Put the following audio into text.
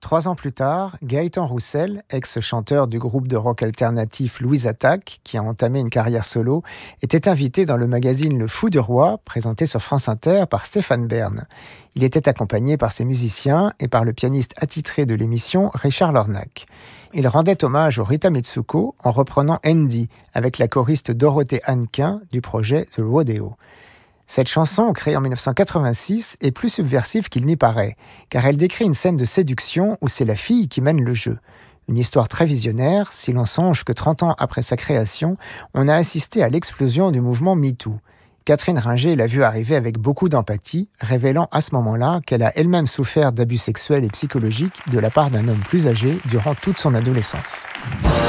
3 ans plus tard, Gaëtan Roussel, ex-chanteur du groupe de rock alternatif Louise Attaque, qui a entamé une carrière solo, était invité dans le magazine Le Fou du Roi, présenté sur France Inter par Stéphane Bern. Il était accompagné par ses musiciens et par le pianiste attitré de l'émission, Richard Lornac. Il rendait hommage au Rita Mitsuko en reprenant Andy, avec la choriste Dorothée Hannequin du projet The Rodeo. Cette chanson, créée en 1986, est plus subversive qu'il n'y paraît, car elle décrit une scène de séduction où c'est la fille qui mène le jeu. Une histoire très visionnaire, si l'on songe que 30 ans après sa création, on a assisté à l'explosion du mouvement MeToo. Catherine Ringer l'a vue arriver avec beaucoup d'empathie, révélant à ce moment-là qu'elle a elle-même souffert d'abus sexuels et psychologiques de la part d'un homme plus âgé durant toute son adolescence.